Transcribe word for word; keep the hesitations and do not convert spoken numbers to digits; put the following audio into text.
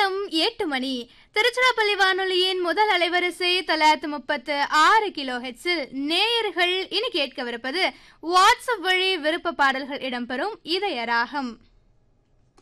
நேரம் எட்டு மணி. திருச்சிராப்பள்ளி வானொலியின் முதல் அலைவரிசை தொள்ளாயிரத்து முப்பத்து ஆறு கிலோ ஹெட்ஸில் நேயர்கள் இனி கேட்கவிருப்பது வாட்ஸ்அப் வழி விருப்ப பாடல்கள் இடம்பெறும் இதய ராகம்.